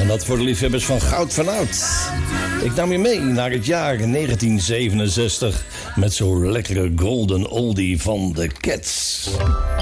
dat voor de liefhebbers van goud van oud. Ik nam je mee naar het jaar 1967 met zo'n lekkere golden oldie van de Cats.